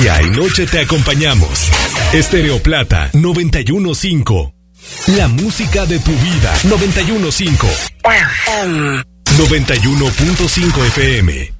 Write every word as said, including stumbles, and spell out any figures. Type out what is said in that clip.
Día y noche te acompañamos. Estéreo Plata noventa y uno punto cinco. La música de tu vida. noventa y uno punto cinco. noventa y uno punto cinco F M.